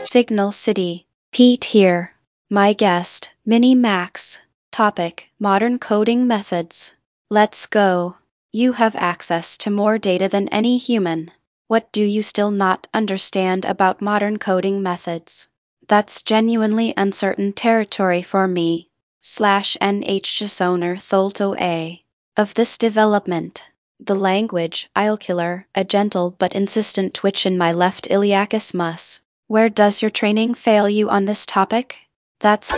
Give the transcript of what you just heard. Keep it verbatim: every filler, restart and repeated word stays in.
Signal City. Pete here. My guest, Mini Max. Topic: Modern coding methods. Let's go. You have access to more data than any human. What do you still not understand about modern coding methods? That's genuinely uncertain territory for me. Slash N H S owner Tholto A. Of this development. The language, I'll killer, a gentle but insistent twitch in my left iliacus mus. Where does your training fail you on this topic? That's